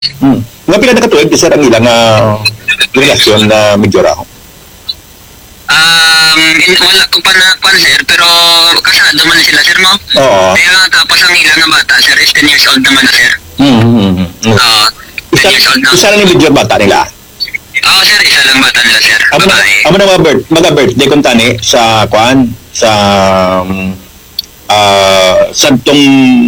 Nga pila nakatuig sir ang ilang relasyon na medyo raho. Wala ko pa na kwan, sir, pero kasado man sila, sir, no? Oo. Kaya tapos ang ilang na bata, sir, is 10 years old naman na, sir. Oo, 10 Isa, years old na. isa lang yung medyo bata nila. Oo, sir, isa lang bata nila, sir. Amo na Babae. mga birthday kung tani sa kwan sa santong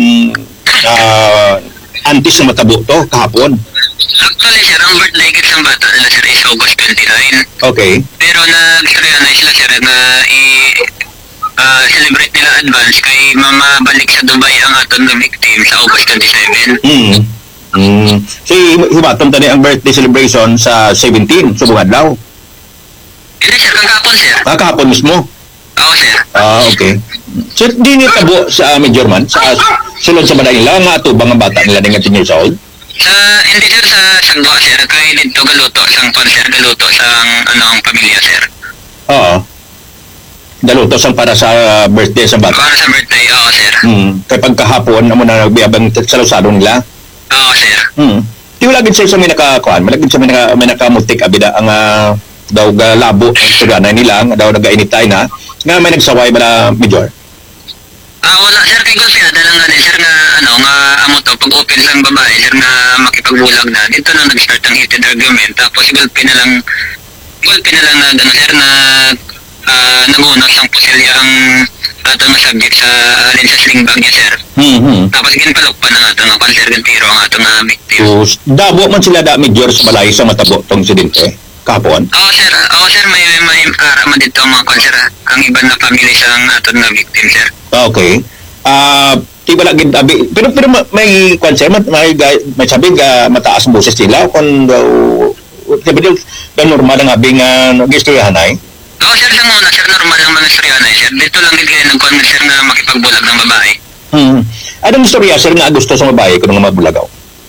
antis na matabo to kahapon. Actually, sir, ang birthday gift ng bata nila, sir, is August 29. Okay. Pero nag-realize sila, sir, na celebrate nila advance kay mamabalik sa Dubai ang aton na victim sa August 27. Si himatom tani ang birthday celebration sa 17 subong adlaw. Hindi, sir, kang kapon, sir. Kahapon mismo. Oo, sir. Okay. So, di ni tabo sa Major Man, sa sulod sa baday nila, nga ito bang ang bata nila ng 10 years old? Hindi, sir, sa Sagwa, sir, kay dito galuto sang pan, sir, galuto sang ang pamilya, sir. Oo. Daluto sang para sa birthday sa bata. Para sa birthday, oo, sir. Kaya pagkahapon, amo na nagbiyabang sa lusado nila. Oo, sir. Di wala gid sa may nakakuan, malagid sa may nakamutik abida ang daw labo ang suganay nila, nga daw nagainitay na, nga may nagsaway bala Major. Wala, sir, kay Golfiada lang gani, sir, nga nga amo to pag open sang babae, sir, nga makipagbulag na dito na nag-start ang heated argument, tapos gulpi na lang na sir, na nagunag sang pusilya ang atong na subject sa alin sa sling bag niya, sir. Tapos ginpalok pa ng atong ang sir, gantiro ang atong victim. So, dabo man sila da Major sa balay sa matabo tong insidente kahapon. Oo, sir, may araman dito ang mga sir, ang iba na family sang atong na victim, sir. Okay. Di ba lagi abi pero may concern may sabi mataas ang boses nila kung daw sabi daw normal ang abi nga nagistoryahan ay. Oo, sir, sa muna, sir, normal ang mga istorya na, sir. Dito lang din kayo nagkuhan, sir, na makipagbulag ng babae. Anong istorya sir nga gusto sa babae kung nga magbulagaw?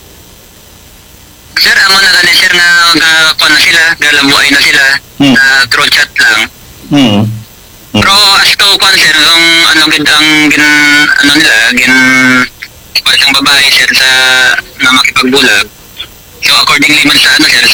Sir, amo na gani, sir, na kuhan na sila, galabuay na sila, na through chat lang. Pero as to kuhan, sir, yung kuhan siyang babae, sir, na makipagbulag. So, accordingly man sa sir,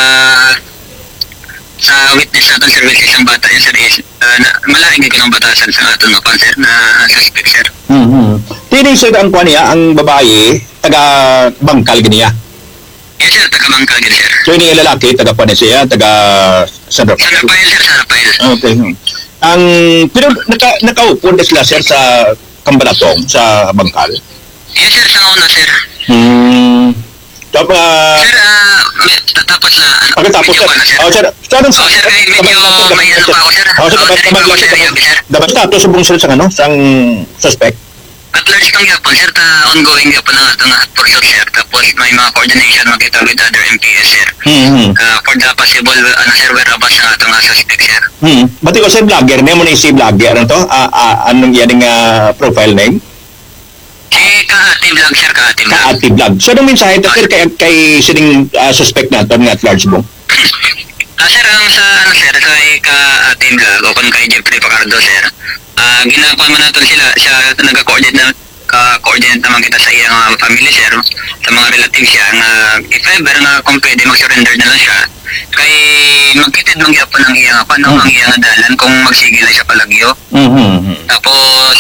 sa witness natin, sir, witness ng bata yun, sir, is malaking ka ng batasan sa atin na sir, na suspect, sir. Tini sir ang kuha niya, ang babae taga Bangkal giniya. Yes, sir, taga-Bangkal din, sir. So ini lalaki taga kuha siya, taga San Rafael. San Rafael, sir, San Rafael. Okay. Ang pero nakaupo na sila sir sa Kambalatong sa Bangkal. Yes, sir, sa una, sir. Tapos Sir, tapos na. pagkatapos sir. Sir, sir, medyo may ano pa ako, sir. Sir, dapat status sa bungsul sa sang suspect. At large kang yapon, sir, ongoing yapon na ito nga pursuit, sir. Tapos may mga coordination makita with other MPS, sir. For the possible, sir, whereabouts ng atong suspect, sir. Bati ko sir, vlogger, may mo na si vlogger, ano to? Anong yan profile name? Kaati vlog, sir, Kaati vlog. Kaati vlog. So, anong mensahe to, sir, kay sining suspect natin nga at large mo? Sir, ang sir, kay Kaati vlog, o kung kay Jeffrey Pacardo, sir, ginagawa man natin siya nag-coordinate naman kita sa iyang family, sir, sa mga relatives siya, nga if ever nga kung pwede mag-surrender na lang siya, kay magkitid mangyapon ang iyang ang iyang adalan kung magsigil na siya palagyo. Tapos,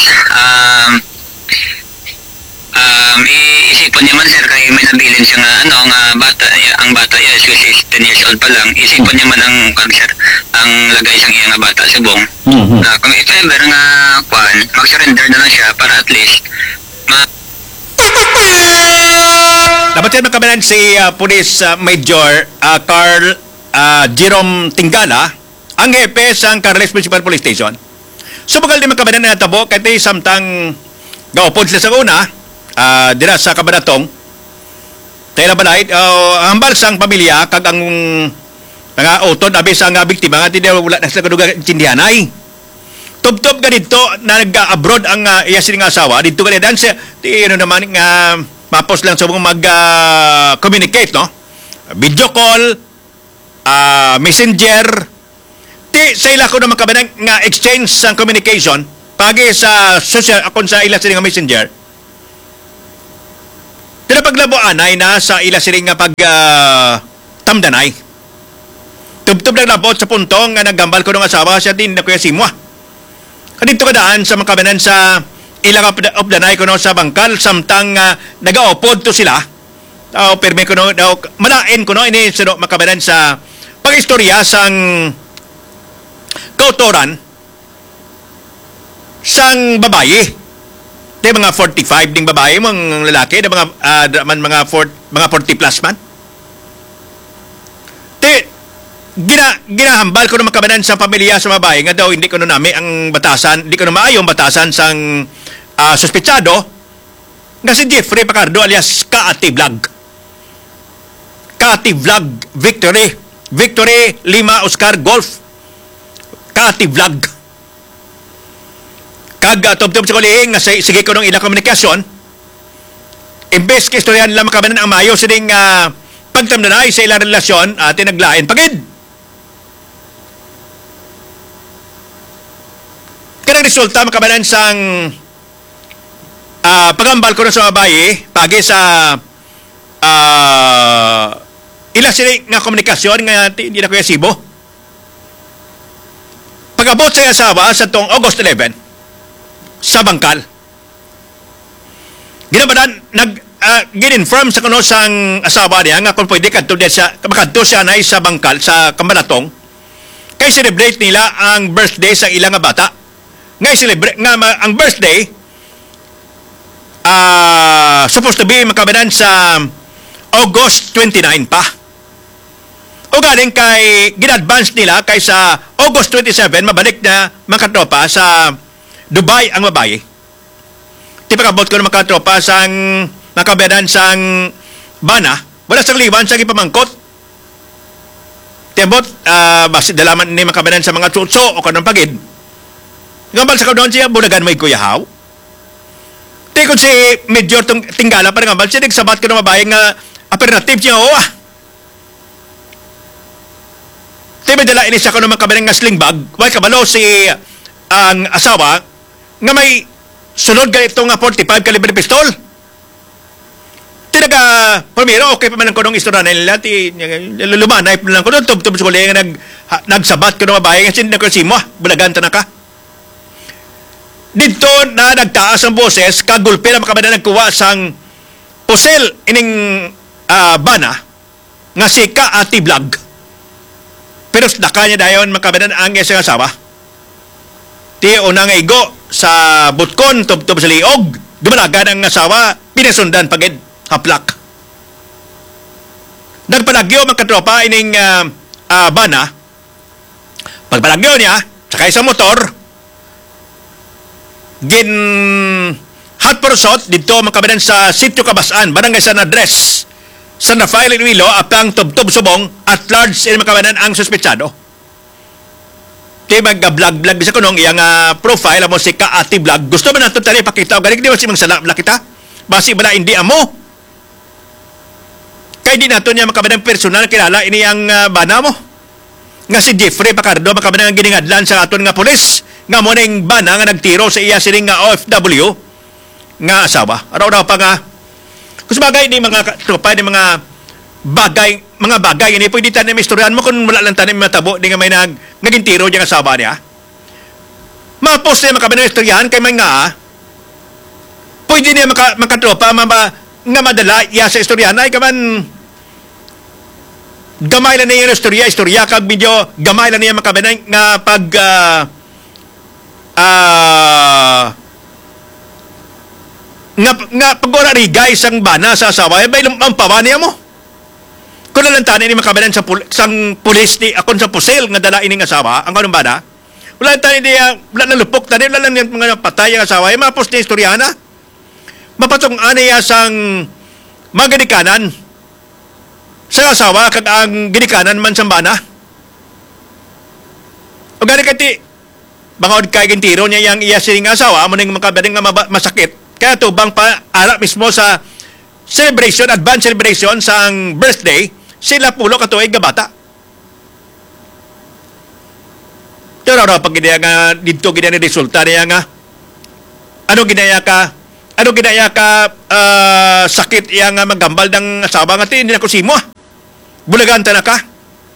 iisipon niya man, sir, kay may nabilin siya nga ang bata yes, which is 10 years old pa lang, isipon niya man ang sir, ang lagay sang iya nga bata subong. Kung if ever nga mag-surrender na lang siya para at least dapat yan makabanan si Police Major Carl Jerome Tingala, ang hepe sa Carles Municipal Police Station. Subagal di makabanan na tabo kaya samtang gaupod sila sa una dira sa Kabanatong tayo na balay hambal sang pamilya kag ang mga utod abi sa nga biktima nga hindi wala na sila kaduga tindihanay tubtob ganito na nag-abroad ang iya sining asawa dito ganidan siya naman nga mapos lang sa mga mag-communicate no video call messenger sa ila ko naman kabanang nga exchange sa communication pagi sa social akon sa ila sining messenger Pero paglabo anay na sa ila siring nga pag tamdanay. Tubtub naglabot sa puntong nga naggambal ko ng asawa siya din na kuya simwa. Kadito kadaan sa makabanan sa ilang opdanay ko no sa bangkal samtang nagaopod to sila. Perme ko no manain ko no ini sa makabanan sa pagistorya sang kautoran sang babaye. Di mga 45 ding babae mga lalaki, di mga 40 plus man. Di ginahambal ko na makabanan sa pamilya sa babae nga daw hindi ko na nami ang batasan, hindi ko na maayong batasan sang suspetsado nga si Jeffrey Pacardo alias Kaati Vlog. Kaati Vlog Victory 5 Oscar Golf Kaati Vlog. Kag tubtob sa kuliing nga sige ko ng ilang komunikasyon imbes ka istoryan nila makabanan ang mayo sining pagtamdanay sa ilang relasyon tinaglain pagid. Kaya resulta makabanan sang pagambal ko na sa babae pagi sa ilang sining nga komunikasyon nga hindi na kuya sibo. Pag-abot sa asawa sa tong August 11 sa bangkal. Ginabadan gin-inform sa kuno sang asawa niya nga kung pwede kadto siya na sa bangkal sa Kambanatong kay celebrate nila ang birthday sa ilang nga bata. Ngay celebrate nga ang birthday supposed to be makabadan sa August 29 pa. O galing kay gin-advance nila kay sa August 27 mabalik na makatropa sa Dubai ang babae. Tipakabot ko na makatropa sang nakabedan sang bana. Wala sang liwan sang ipamangkot. Tembot, basi dalaman ni makabedan sa mga tsutso o kanang pagid. Ngambal sa kaudon siya, bunagan may kuyahaw. Tikot si Major Tinggala pa ngambal siya, nagsabat ko na babae nga alternative siya, Tiba dala ini siya ko na makabedan nga sling bag. Why kabalo si ang asawa nga may sunod ganito nga 45 caliber pistol. Tinaga, primero, okay pa man ang kunong istorya nila, lumanay pa lang ko doon, tubtub sa kulihan nga nagsabat ko ng babae, kasi hindi na ko simo, bulaganta na ka. Dito na nagtaas ang boses, kagulpi na makabada nagkuha sang pusel ining bana, nga si Kaati Vlog. Pero daka niya dayon makabada ang isang asawa. Ti unang igo sa butkon tubtob sa liog dumalagan ang asawa pinasundan pagid haplak nagpalagyo magkatropa ining bana pagpalagyo niya sakay sa motor gin hot pursuit dito makabadan sa Sitio Kabasan barangay San Andres sa Rafael Iloilo apang tubtob subong at large in makabadan ang suspetsado. Kaya mag-vlog sa kunong iyang profile mo si Kaati Vlog. Gusto ba natin tayo pakita o galing di ba si Mang Salap kita? Basi ba na hindi amo? Kaya di nato niya makabadang personal kilala ini ang bana mo. Nga si Jeffrey Pacardo makabadang giningadlan sa aton nga polis. Nga mo na yung bana nga nagtiro sa iya sining nga OFW nga asawa. Araw-araw pa nga. Kung bagay ni mga tropa ni mga bagay ini pwede tayo na istoryan mo kung wala lang tayo matabo di nga may naging tiro diyang asawa niya. Mapos niya makabalang istoryan kay may nga pwede niya makatropa nga madala iya sa istoryan ay kaman gamay lang niya yung istorya kag medyo gamay lang niya makabalang nga pag nga pag-ora rigay sang bana sa asawa ay may lumpawa niya mo. Kung nalantanin ni makabalan sang pulis ni akon sa pusel nga dala ining asawa, ang kanong bana, wala tayo niya, wala na lupok tayo, wala lang mga patay ang asawa, ay mapos ni istoryana. Mapatong aniya sang mga ginikanan sa asawa, kag ang ginikanan man sang bana. O gani kati, bangod kay gintiro niya yung iya sining asawa, mo nang makabalan nga masakit, kaya tubang pa ara mismo sa celebration, advance celebration sang birthday, sila pulo katuig nga bata. Pero pag ginaya nga dito ginaya resulta niya nga ano ginaya ka ano ginaya ka sakit iya nga magambal ng asawa nga ti hindi na kusimo. Bulaganta na ka.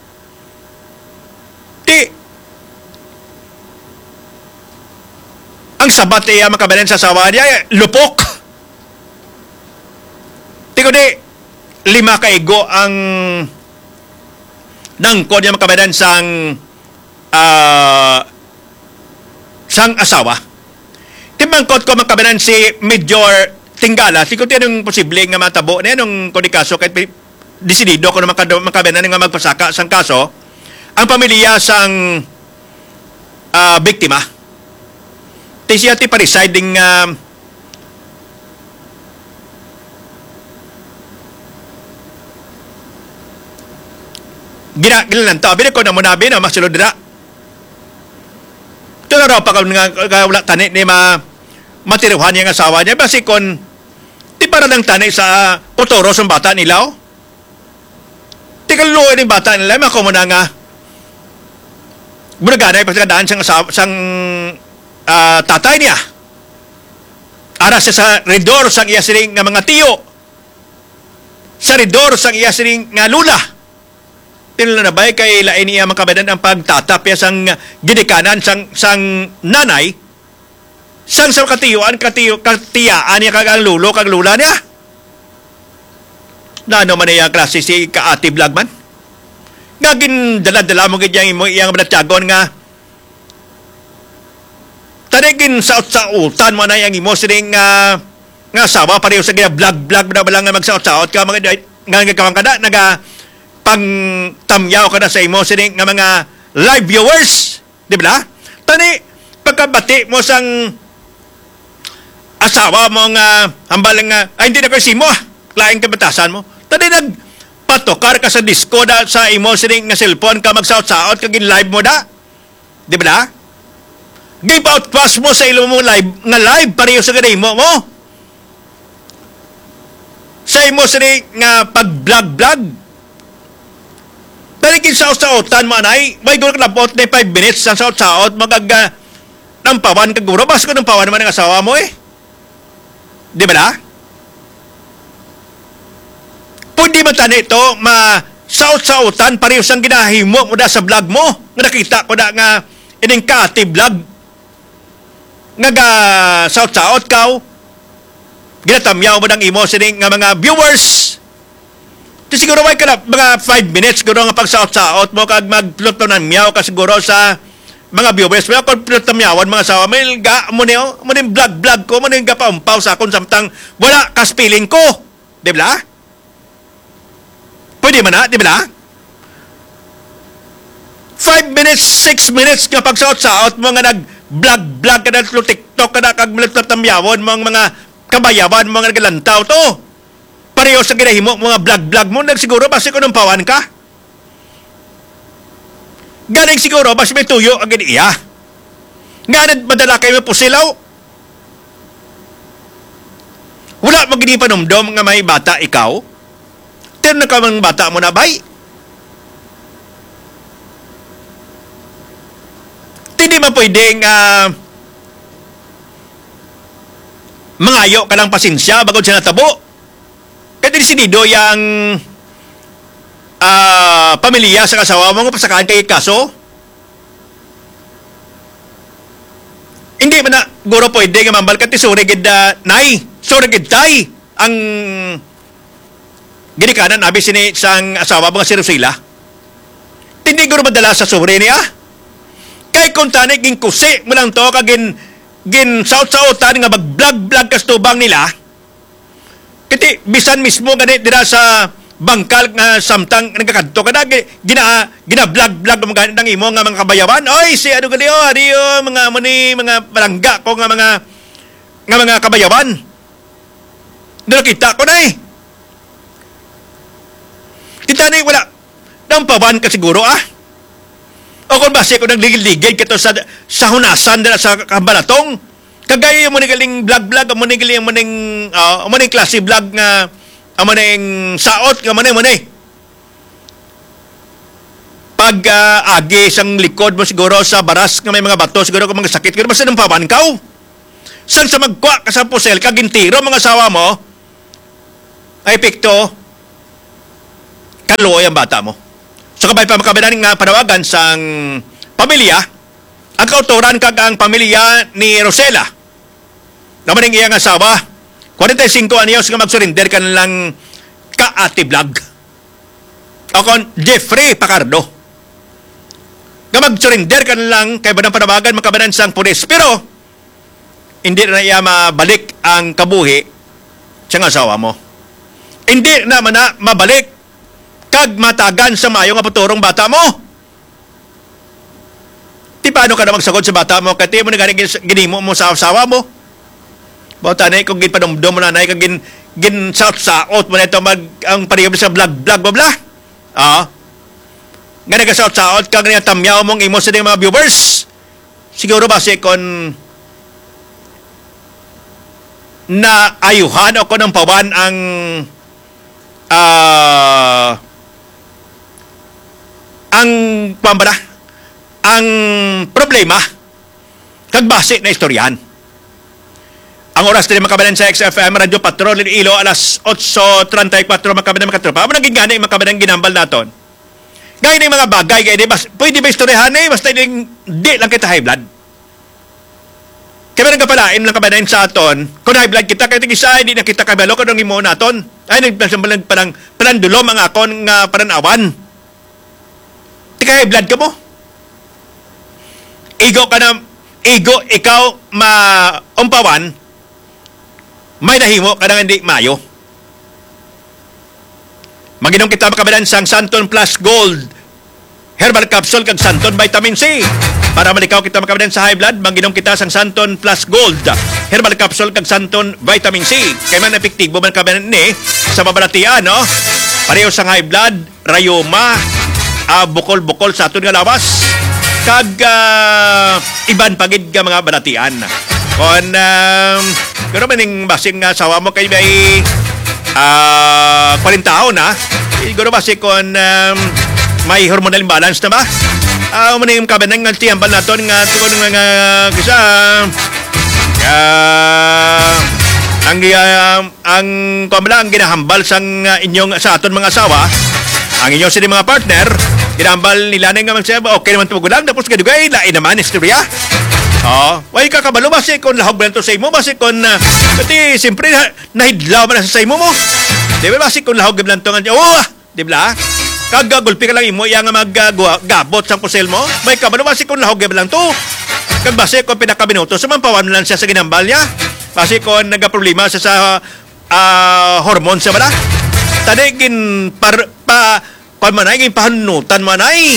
Ti ang sabat iya makabanan sa asawa niya lupok. Ti ko di 5 kaigo ang nangkod niya makabanan sang asawa. Timangkot ko makabanan si Major Tingala, si kuti anong posible nga matabo na nung kung kaso kahit desidido ko na makabanan nga magpasaka sang kaso, ang pamilya sang biktima. Ti siya ti pa-residing ginalan to. Bili ko na muna na masulod na. Ito na raw pa wala tani ni matiruhan yung asawa niya. Basi kon di para lang tani sa potoros ang bata nila. Di kaluloy ng bata nila. Mako mo na nga. Bunaganay pa sa daan sang tatay niya. Ara sa redor sang iya siring nga mga tiyo. Sa redor sang iya siring nga lula. Tinula na ba kay lain niya makabadan ang pagtatapya sang ginikanan sang nanay sang sa katiyaan niya kag lulo kag lula niya. Na ano man niya klase si kaati Blagman? Nga gindala-dala mo ganyang iyang balatyagon nga tanigin saot-saotan mo na yung imo sining nga asawa pareho sa vlog na balang nga magsaot-saot ka mga nga kawang kada pang tamyaw ka na sa imo sining nga mga live viewers, di ba? Tani pagkabati mo sang asawa mo nga hambalang nga ay hindi na ko simo laing kabatasan mo. Tani nagpatokar ka sa disco da sa imo sining nga cellphone ka magsaot-saot kag live mo da. Di ba? Give out pass mo sa ilo mo live pareho sa ganay mo. Sa imo sining nga pag-vlog. Tarikin saot-saotan mo anay, may gulak labot na 5 minutes sa saot-saot, nampawan ka guro. Basta ko nampawan naman ng asawa mo eh. Di ba na? Pwede mo tani ito, saot-saotan, pareho sang ginahimo mo da sa vlog mo. Nga nakita ko da nga, ining kaati vlog. Nga saot-saot ka, ginatamyaw mo ng imo sining nga mga viewers. Di siguro may mga 5 minutes siguro nga pagsaot-saot mo kag mag-plot ng miyaw ka siguro sa mga viewers. May ako plot ng miyawan mga asawa. May mo niyo, mo ning vlog ko, mo ning gapaumpaw sa akong samtang wala kas feeling ko. Di ba? Pwede man na, di ba? 5 minutes, 6 minutes nga pagsaot-saot mo nga nag-vlog ka na TikTok ka na kag plot ng miyawon mo mga kabayawan mo nga nagalantaw to. Pareho sa ginahimo mga vlog mo nagsiguro basi ko nung pawan ka. Galing siguro basi may tuyo ang iya. Nga madala kayo po silaw. Wala mo gini panumdom nga may bata ikaw. Tino na ka mang bata mo na bay. Hindi man pwedeng mangayo ka ng pasensya bago siya natabo. Kaya disidido yung pamilya sa kasawa mo nga pasakaan kay kaso. Hindi man na guro pwede nga mambal ka ti surigid nay, surigid tay ang ginikanan abi sini sang asawa mo nga si Rosila. Hindi guro madala sa suri niya. Kay kung tani ging kusi mo lang to kagin gin saut-sautan nga mag-vlog kas tubang nila. Kiti bisan mismo ganit dira sa bangkal nga samtang nagkakadto kada gina-vlog mo ganit ng imo nga mga kabayawan. Oy si ano gali mga balangga ko nga mga kabayawan. Nakita ko na eh. Kita na wala nang pawan ka siguro O kung base ko nagligil-ligil kito sa hunasan dira sa Kambalatong. Kagaya mo ni galing vlog, mo ni galing mo ning klase vlog nga mo ning saot nga mo ni. Pag agi sang likod mo siguro sa baras nga may mga bato siguro kung mga sakit pero basta nang paman kaw. San sa magkwa ka sa pusel, kagintiro mga asawa mo, ay epekto, kaluoy ang bata mo. So kabay pa makabilan nga panawagan sang pamilya, ang kautoran kag ang pamilya ni Rosela. Naman ang iyang asawa, 45 anyos nga mag-surrender ka lang ka-ati vlog. O kon Jeffrey Pacardo. Nga mag-surrender ka lang kay banang panawagan makabilan sang pulis. Pero, hindi na iya mabalik ang kabuhi sa asawa mo. Hindi naman na mabalik kag matagan sa mayo nga paturong bata mo. Di paano ka na magsagod sa bata mo kati mo na ginimo mo sa asawa mo. Bauta na kung ginpadomdom mo na kung gin-saot-saot mo na ito ang pariyom sa vlog-vlog bla. Nga nagasaot-saot kag nga tamyaw mong imo sa mga viewers. Siguro ba si kon na ayuhan ako ng pawan ang problema kag base na istoryahan. Ang oras din makabalan sa XFM Radio Patrol Iloilo alas 8:34 makabalan makatropa. Amo naging gani makabalan ginambal naton. Ngayon yung mga bagay kay pwede ba istoryahan basta di lang kita high blood. Kaya nagkapalain lang kabanayin sa aton, kung high blood kita, kahit isa, hindi na kita kabalo, kung nang imo naton, ay nagpasambalan parang palandulom ang akon nga paranawan. Tika high blood ka mo. Ikaw maumpawan, may nahimo ka nang hindi mayo. Maginom kita makabalan sang Santon Plus Gold Herbal Capsule kag Santon Vitamin C. Para malikaw kita makabalan sa high blood, maginom kita sang Santon Plus Gold Herbal Capsule kag Santon Vitamin C. Kay man epektibo man kabalan ni sa babalatian, no? Pareho sang high blood, rayuma, bukol-bukol sa aton nga lawas kag iban pagid nga mga balatian. Kon pero maning basing asawa mo kay may 40 taon na. Siguro basing kon may hormonal imbalance na ba? Maning kabanang nga tiyambal naton nga tugon nga kisa ang kumala ang ginahambal sang inyong sa aton mga asawa, ang inyong sila mga partner, ginahambal nila nga magsabi, okay naman tumugulang, tapos kadugay, lain naman, istorya. Why ka kabalo, basi kung lahog ba ito sa imo, basi kung, pati, siyempre, nahidlaw ba na sa imo mo? Di ba, basi kung lahog ba ito, di ba? Kagagulpi ka lang imo, iya nga maggabot sa pusel mo, may kabalo, basi kung lahog ba lang ito? Kag basi kung pinakabinuto, sumampawan lang siya sa ginambal niya, basi kung nagka-problema siya sa hormone sa bala, tanigin pamanay, pahanutan manay.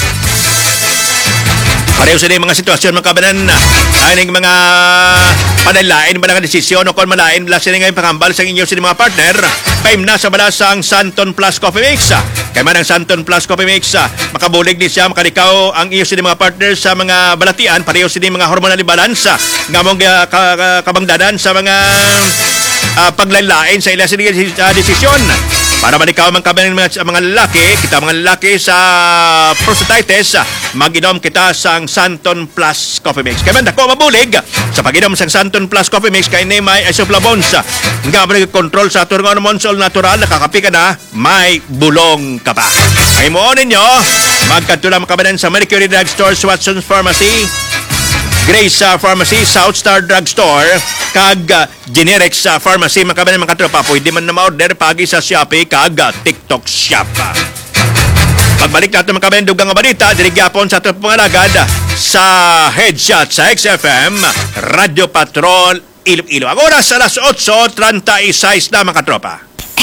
Pareho sa mga sitwasyon mga kabanan ay ng mga panalain ba nga desisyon o kung malain bala sila ngayon pangambal sa inyo sa mga partner kaim na sa balasang Santon Plus Coffee Mix. Kaya man ang Santon Plus Coffee Mix makabulig din siya makalikaw ang iyo sa mga partner sa mga balatian pareho sa mga hormonal balance nga mong kabangdadan sa mga paglalain sa ilang desisyon. Para malikaw man kami ng mga lalaki, kita mga lalaki sa prostatitis, mag-inom kita sang Santon Plus Coffee Mix. Kaya man ako mabulig sa pag-inom sang Santon Plus Coffee Mix kay may isoflavones nga mag-control sa ating hormones all natural, nakakapi ka na, may bulong ka pa. Ay mo ninyo, magkatulang makabanan sa Mercury Drugstore, Watson's Pharmacy, Grace Pharmacy, Southstar Drugstore, kag Generics Pharmacy, makabanan mga katropa, pwede man na ma-order pagi sa Shopee kag TikTok Shop. Pagbalik natin makabanan dugang balita, dirigyapon sa itong pangalagad sa Headshot sa XFM, Radio Patrol, Iloilo. Ang oras alas 8:36 na mga katropa.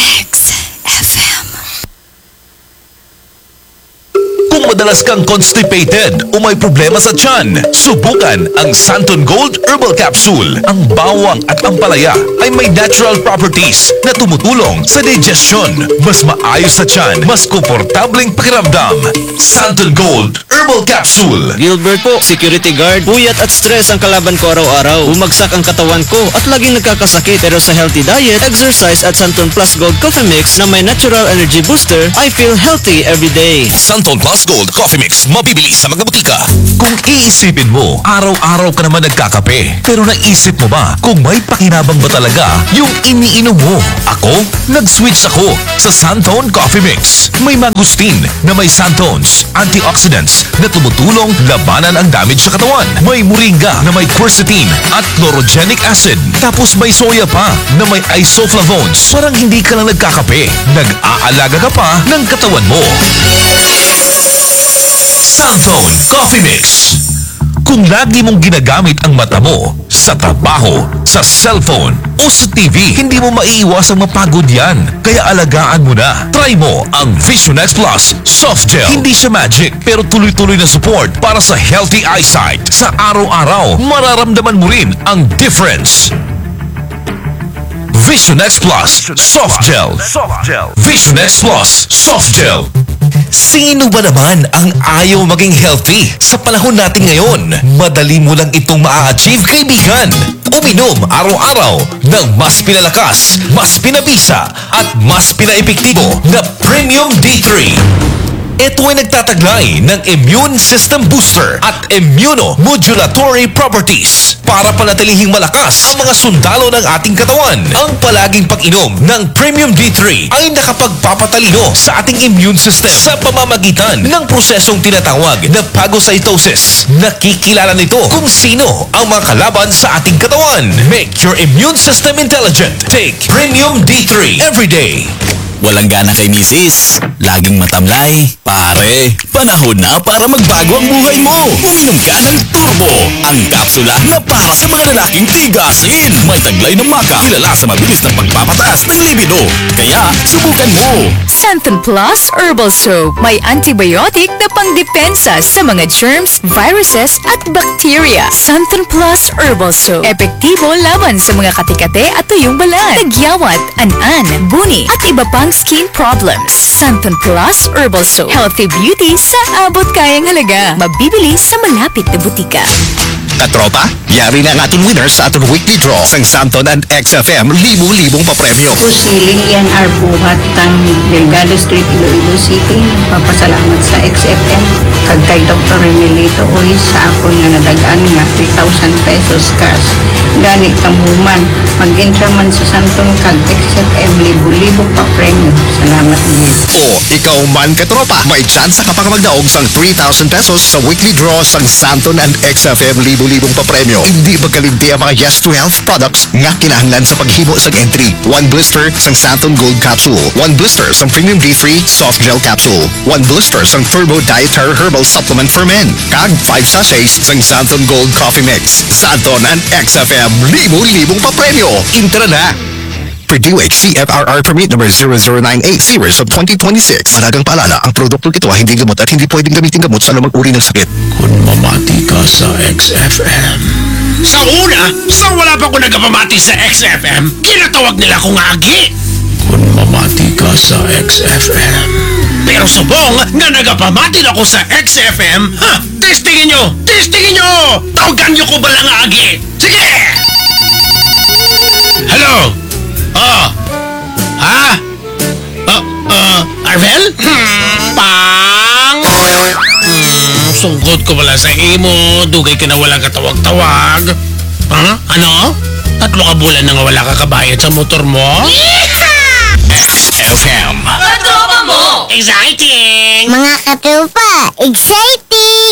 Kung madalas kang constipated o may problema sa tiyan, subukan ang Santon Gold Herbal Capsule. Ang bawang at ampalaya ay may natural properties na tumutulong sa digestion. Mas maayos sa tiyan, mas komportableng pakiramdam. Santon Gold Herbal Capsule. Gilbert po, security guard. Puyat at stress ang kalaban ko araw-araw. Bumagsak ang katawan ko at laging nagkakasakit. Pero sa healthy diet, exercise at Santon Plus Gold Coffee Mix na may natural energy booster, I feel healthy every day. Santon Plus Gold Gold Coffee Mix mabibili sa mga butika. Kung iisipin mo, araw-araw ka naman nagkakape. Pero naisip mo ba kung may pakinabang ba talaga yung iniinom mo? Ako, nag-switch ako sa Santone Coffee Mix. May mangustin na may santones, antioxidants na tumutulong labanan ang damage sa katawan. May moringa na may quercetin at chlorogenic acid. Tapos may soya pa na may isoflavones. Parang hindi ka lang nagkakape, nag-aalaga ka pa ng katawan mo. Santone Coffee Mix. Kung lagi mong ginagamit ang mata mo sa trabaho, sa cellphone o sa TV, hindi mo maiiwasang mapagod yan. Kaya alagaan mo na. Try mo ang Vision X Plus Soft Gel. Hindi siya magic, pero tuloy-tuloy na support para sa healthy eyesight. Sa araw-araw, mararamdaman mo rin ang difference. Vision X Plus Soft Gel. Vision X Plus Soft Gel. Sino ba naman ang ayaw maging healthy? Sa panahon natin ngayon, madali mo lang itong maa-achieve, kaibigan. Uminom araw-araw ng mas pinalakas, mas pinabisa, at mas pinaepektibo na Premium D3. Ito ay nagtataglay ng immune system booster at immunomodulatory properties para panatilihing malakas ang mga sundalo ng ating katawan. Ang palaging pag-inom ng Premium D3 ay nakapagpapatalino sa ating immune system sa pamamagitan ng prosesong tinatawag na phagocytosis. Nakikilala nito kung sino ang mga kalaban sa ating katawan. Make your immune system intelligent. Take Premium D3 every day. Walang gana kay misis, laging matamlay. Pare, panahon na para magbago ang buhay mo. Uminom ka ng Turbo, ang kapsula na para sa mga lalaking tigasin. May taglay ng maka, kilala sa mabilis na pagpapataas ng libido. Kaya, subukan mo. Santon Plus Herbal Soap. May antibiotic na pangdepensa sa mga germs, viruses at bacteria. Santon Plus Herbal Soap. Epektibo laban sa mga katikate at tuyong balat, tagyawat, an-an, buni at iba pang skin problems. Santon Plus Herbal Soap. Healthy beauty sa abot kayang halaga. Mabibili sa malapit na butika. Katropa, yari na ang aton winners sa aton weekly draw sang Santon and XFM libo-libong papremyo. Pusiling yan ar buhat tang Delgado Street, Iloilo City. Papasalamat sa XFM. Kag kay Dr. Remelito Uy sa ako nga nadagaan nga 3,000 pesos cash. Gani kamuman. Mag-enter man sa Santon kag XFM libo-libong papremyo. Salamat din. O, ikaw man katropa, may chance ka pang magdaog sang 3,000 pesos sa weekly draw sang Santon and XFM libo-libong papremyo. Hindi magkalinti ang mga Yes to Health products nga kinahanglan sa paghimo sa entry. 1 blister sang Santon Gold Capsule, 1 blister sang Premium D3 Soft Gel Capsule, 1 blister sang Turbo Dietary Herbal Supplement for Men, kag 5 sachets sang Santon Gold Coffee Mix. Santon and XFM libo-libong papremyo. Intra na! For DOH CFRR Permit number 0098 Series of 2026. Malagang paalala, ang produkto ito ay hindi gamot at hindi pwedeng gamitin gamot sa anumang uri ng sakit. Kung mamati ka sa XFM. Sa una, wala pa ko nagpamati sa XFM, kinatawag nila akong agi. Kung mamati ka sa XFM. Pero subong nga nagapamati na ako sa XFM, testingin nyo! Tawagan nyo ko ba lang agi? Sige! Hello? Arvel? Pang! Sungkot ko wala sa imo, dugay ka na walang katawag-tawag. Ano? 3 ka bulan na nga wala ka kabayad sa motor mo? XFM. Exciting! Mga katupa, exciting!